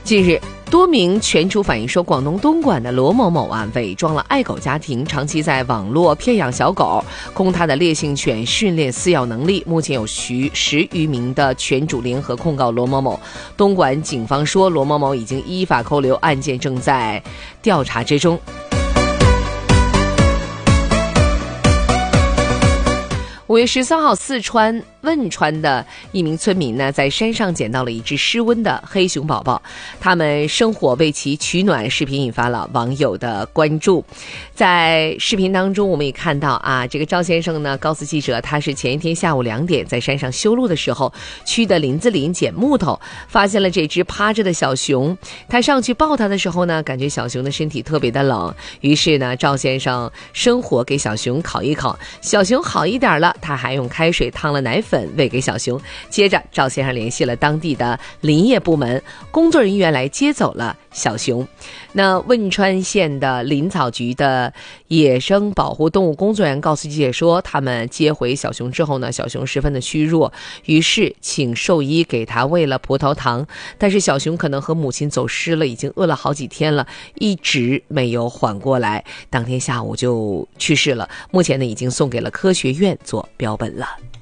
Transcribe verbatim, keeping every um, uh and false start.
近日，多名犬主反映说，广东东莞的罗某某啊，伪装了爱狗家庭，长期在网络骗养小狗，供他的烈性犬训练饲养能力。目前有十十余名的犬主联合控告罗某某。东莞警方说，罗某某已经依法扣留，案件正在调查之中。五月十三号，四川汶川的一名村民呢，在山上捡到了一只失温的黑熊宝宝，他们生火为其取暖，视频引发了网友的关注。在视频当中，我们也看到啊，这个赵先生呢告诉记者，他是前一天下午两点在山上修路的时候，去的林子里捡木头，发现了这只趴着的小熊。他上去抱它的时候呢，感觉小熊的身体特别的冷，于是呢，赵先生生火给小熊烤一烤，小熊好一点了，他还用开水烫了奶粉喂给小熊。接着赵先生联系了当地的林业部门，工作人员来接走了小熊。那汶川县的林草局的野生保护动物工作人员告诉记者说，他们接回小熊之后呢，小熊十分的虚弱，于是请兽医给他喂了葡萄糖，但是小熊可能和母亲走失了，已经饿了好几天了，一直没有缓过来，当天下午就去世了。目前呢，已经送给了科学院做标本了。